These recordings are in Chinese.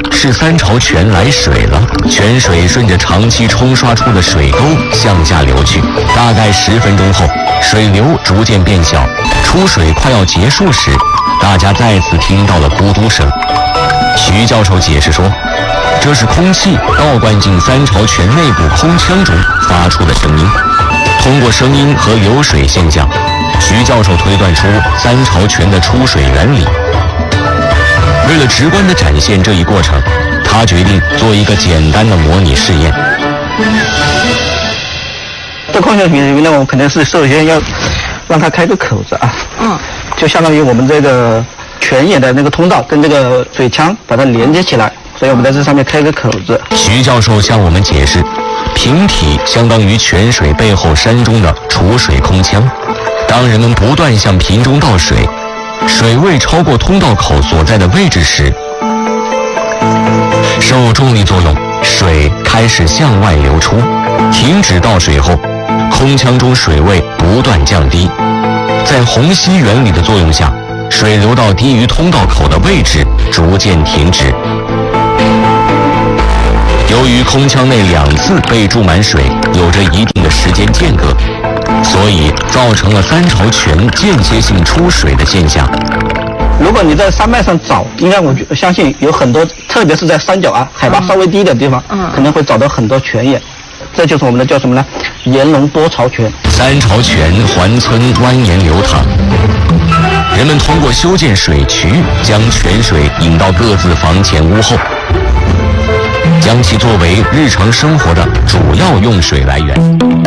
是三潮泉来水了，泉水顺着长期冲刷出的水沟向下流去。大概10分钟后，水流逐渐变小，出水快要结束时，大家再次听到了咕嘟声。徐教授解释说，这是空气倒灌进三潮泉内部空腔中发出的声音。通过声音和流水现象，徐教授推断出三潮泉的出水原理。为了直观地展现这一过程，他决定做一个简单的模拟试验。 这空腔里面呢，我们肯定是首先要让它开个口子啊，就相当于我们这个泉眼的那个通道跟这个水腔把它连接起来，所以我们在这上面开个口子。 徐教授向我们解释，瓶体相当于泉水背后山中的储水空腔，当人们不断向瓶中倒水，水位超过通道口所在的位置时，受重力作用，水开始向外流出。停止倒水后，空腔中水位不断降低。在虹吸原理的作用下，水流到低于通道口的位置逐渐停止。由于空腔内2次被注满水，有着一定的时间间隔，所以造成了三潮泉间歇性出水的现象。 如果你在山脉上找，应该我相信有很多，特别是在山脚啊，海拔稍微低的地方，可能会找到很多泉眼。这就是我们的叫什么呢？沿龙多潮泉。 三潮泉环村蜿蜒流淌，人们通过修建水渠，将泉水引到各自房前屋后，将其作为日常生活的主要用水来源。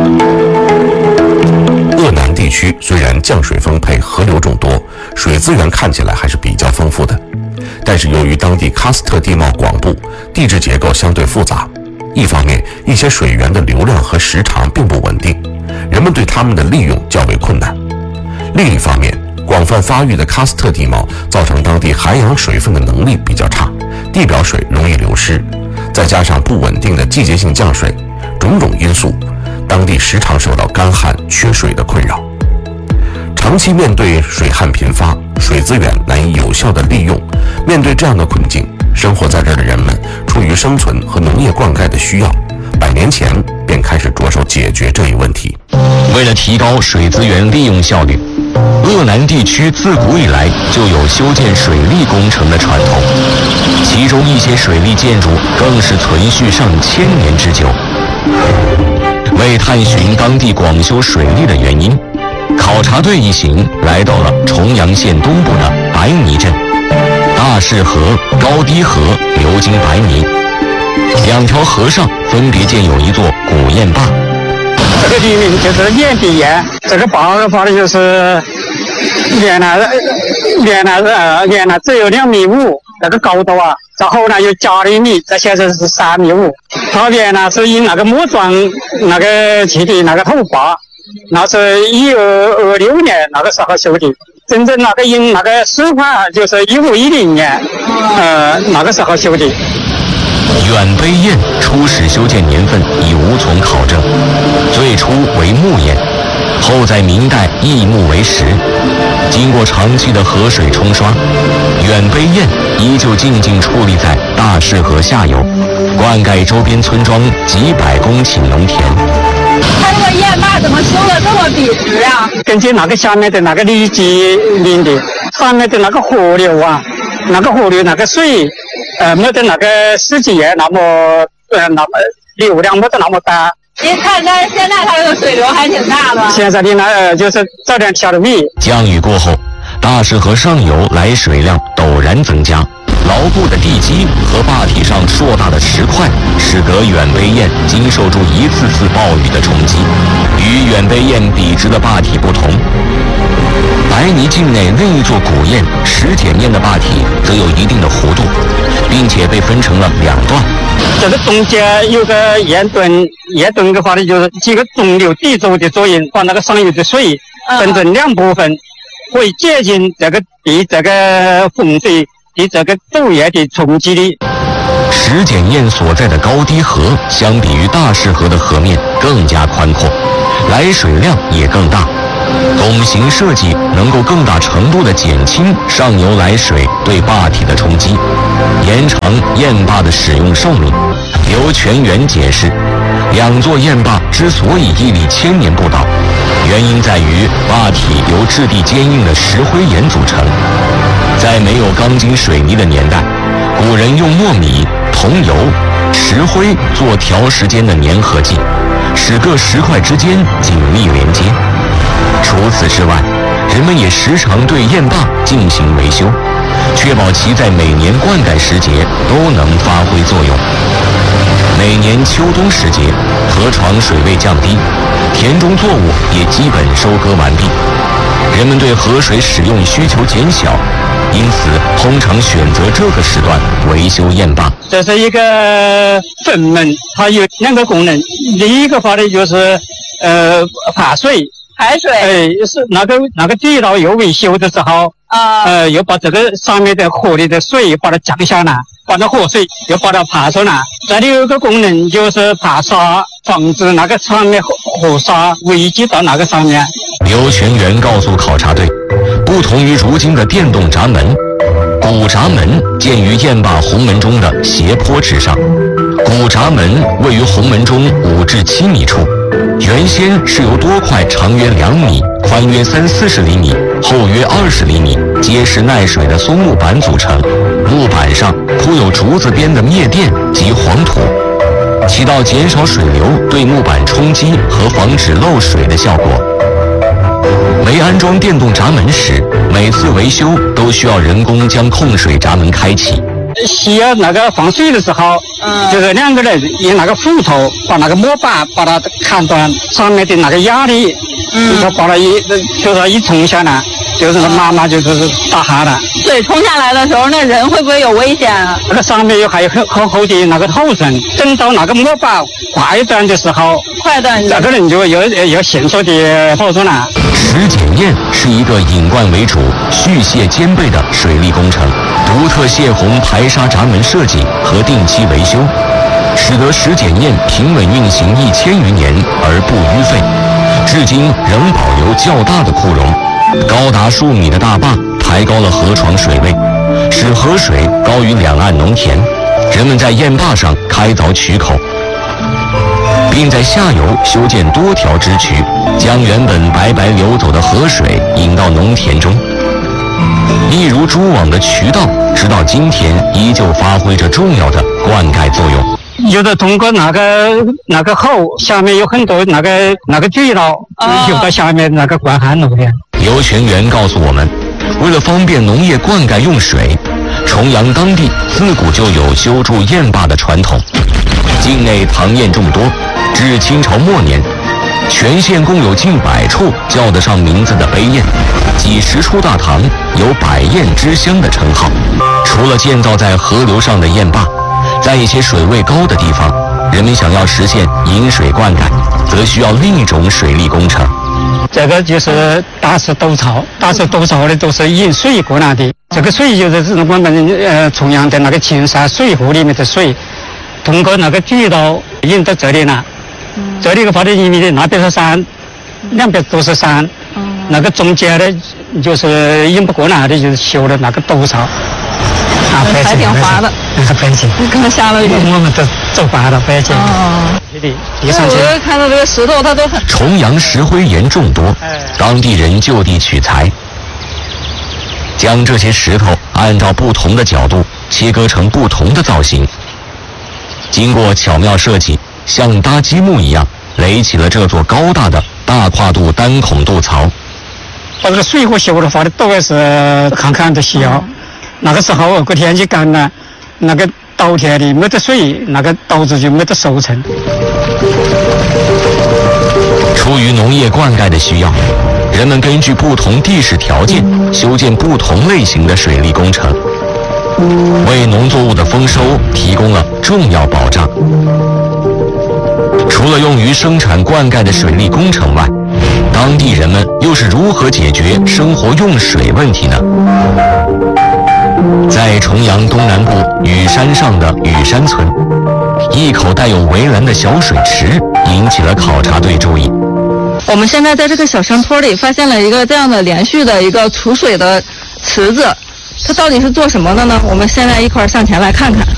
鄂南地区虽然降水丰沛，河流众多，水资源看起来还是比较丰富的，但是由于当地喀斯特地貌广布，地质结构相对复杂，一方面一些水源的流量和时长并不稳定，人们对它们的利用较为困难；另一方面，广泛发育的喀斯特地貌造成当地涵养水分的能力比较差，地表水容易流失，再加上不稳定的季节性降水，种种因素，当地时常受到干旱、缺水的困扰。长期面对水旱频发，水资源难以有效的利用，面对这样的困境，生活在这儿的人们出于生存和农业灌溉的需要，100年前便开始着手解决这一问题。 为了提高水资源利用效率，鄂南地区自古以来就有修建水利工程的传统，其中一些水利建筑更是存续上1000年之久。为探寻当地广修水利的原因，考察队一行来到了重阳县东部的白泥镇。大势河、高低河流经白泥，2条河上分别建有一座古堰坝。 这个地名就是堰底堰，这个坝发的就是原来只有2.5米，那个高度啊，然后呢又加了1米，这现在是3.5米。它原来是以那个木桩那个砌的那个土坝，那是1226年那个时候修的。真正那个因那个始发就是1510年，那个时候修的。 远碑堰初始修建年份已无从考证，最初为木堰，后在明代易木为石。经过长期的河水冲刷，远碑堰依旧静静矗立在大势河下游，灌溉周边村庄几百公顷农田。 它这个堰坝怎么修的这么笔直啊？ 根据那个下面的那个淤积林的，上面的那个河流啊，那个河流那个水，没得那个世纪堰那么流量没得那么大。 您看看现在它这个水流还挺大的。 现在的那就是早点调的米。 降雨过后，大势河上游来水量陡然增加，牢固的地基和坝体上硕大的石块，使得远碑堰经受住一次次暴雨的冲击。与远碑堰笔直的坝体不同，白泥境内另一座古堰石简堰的坝体则有一定的弧度，并且被分成了2段。 这个中间有个堰墩的话呢，就是几个中流砥柱的作用，把那个上游的水分成2部分，会减轻这个对这个洪水对这个陡堰的冲击力。 石简堰所在的高低河相比于大势河的河面更加宽阔，来水量也更大。 拱形设计能够更大程度地减轻上游来水对坝体的冲击，延长堰坝的使用寿命。刘全元解释，两座堰坝之所以屹立千年不倒，原因在于坝体由质地坚硬的石灰岩组成。在没有钢筋水泥的年代，古人用糯米、桐油、石灰做调时间的粘合剂，使各石块之间紧密连接。除此之外，人们也时常对堰坝进行维修，确保其在每年灌溉时节都能发挥作用。每年秋冬时节，河床水位降低，田中作物也基本收割完毕，人们对河水使用需求减小，因此通常选择这个时段维修堰坝。 这是一个分门，它有2个功能。第一个话呢，就是排水。 排水， 是那个地道有维修的时候，又把这个上面的河里的水把它降下来，把那河水又把它排出来。再有一个功能就是排沙，防止那个上面河沙围积到那个上面。 刘全元告诉考察队，不同于如今的电动闸门，古闸门建于堰坝洪门中的斜坡之上。古闸门位于洪门中5至7米处，原先是由多块长约2米、宽约30-40厘米、厚约20厘米、结实耐水的松木板组成，木板上铺有竹子编的篾垫及黄土，起到减少水流对木板冲击和防止漏水的效果。没安装电动闸门时，每次维修都需要人工将控水闸门开启。 需要那个防水的时候，就是2个人用那个斧头把那个木板把它砍断，上面的那个压力，就把它就是一冲下来，就是妈妈就是打哈了。 水冲下来的时候，那人会不会有危险啊？ 那个上面还有很厚的那个土层，等到那个木板快断的时候，那个人就有迅速的跑出来。 石检堰是一个引灌为主、蓄泄兼备的水利工程，独特泄洪排沙闸门设计和定期维修，使得石检堰平稳运行1000余年而不淤废，至今仍保留较大的库容。高达数米的大坝抬高了河床水位，使河水高于两岸农田。人们在堰坝上开凿渠口，并在下游修建多条支渠，将原本白白流走的河水引到农田中。一如蛛网的渠道，直到今天依旧发挥着重要的灌溉作用。 有的通过那个后下面有很多那个地道，流到下面那个灌旱路的。 刘全元告诉我们，为了方便农业灌溉用水，重阳当地自古就有修筑堰坝的传统。境内塘堰众多，至清朝末年，全县共有近100处叫得上名字的碑堰，几十处大塘有百堰之乡的称号。除了建造在河流上的堰坝，在一些水位高的地方，人们想要实现引水灌溉，则需要另一种水利工程。 这个就是大石斗槽，大石斗槽的都是引水过来的。这个水就是我们重阳的那个青山水库里面的水，通过那个地道引到这里来。这里的话呢，因为那边是山，2边都是山，那个中间的就是引不过来的，就是修的那个斗槽。 还挺滑的， 北京。 刚下了雨， 我们都走滑了，北京。地上去。 我看到这个石头，它都很。 重阳石灰岩众多，当地人就地取材，将这些石头按照不同的角度切割成不同的造型，经过巧妙设计，像搭积木一样垒起了这座高大的大跨度单孔渡槽。 把这个水库修的话呢，都是看着需要。那个时候个天气干了，那个稻田里没得水，那个稻子就没得收成。 出于农业灌溉的需要，人们根据不同地势条件修建不同类型的水利工程，为农作物的丰收提供了重要保障。除了用于生产灌溉的水利工程外，当地人们又是如何解决生活用水问题呢？在重阳东南部雨山上的雨山村，一口带有围栏的小水池引起了考察队注意。 我们现在在这个小山坡里发现了一个这样的连续的一个储水的池子，它到底是做什么的呢？我们现在一块儿上前来看看。